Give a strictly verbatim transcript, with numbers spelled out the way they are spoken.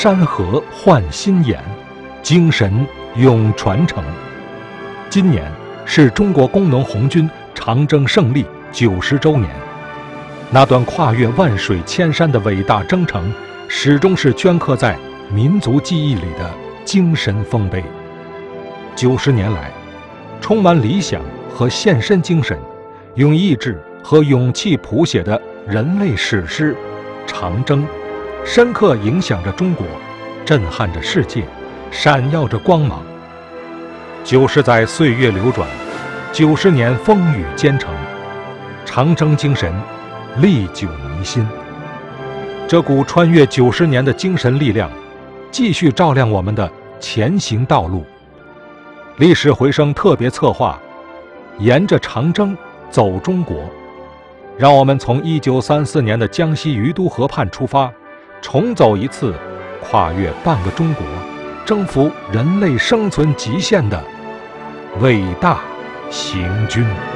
山河换新颜，精神永传承。今年是中国工农红军长征胜利九十周年，那段跨越万水千山的伟大征程，始终是镌刻在民族记忆里的精神丰碑。九十年来，充满理想和献身精神，用意志和勇气谱写的人类史诗《长征》，深刻影响着中国，震撼着世界，闪耀着光芒。九十载岁月流转，九十年风雨兼程，长征精神历久弥新。这股穿越九十年的精神力量，继续照亮我们的前行道路。历史回声特别策划，沿着长征走中国，让我们从一九三四年的江西于都河畔出发，重走一次跨越半个中国，征服人类生存极限的伟大行军。